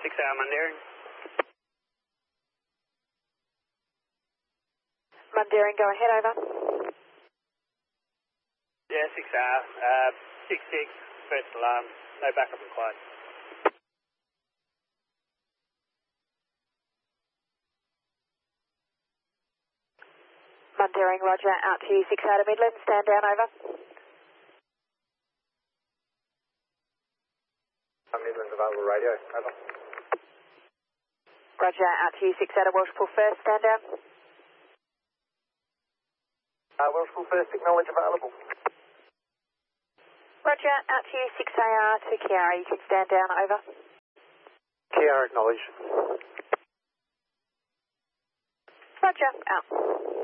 6AR Mundaring. Mundaring, go ahead, over. Yeah, 6AR. 6-6, first alarm. No backup required. Mundaring, roger, out to you, 6AR to Midland, stand down, over. Midland's available radio, over. Roger, out to you, 6AR to Welshpool first, stand down. Welshpool first, acknowledge available. Roger, out to you, 6AR to Kiara, you can stand down, over. Kiara, acknowledge. Roger, out.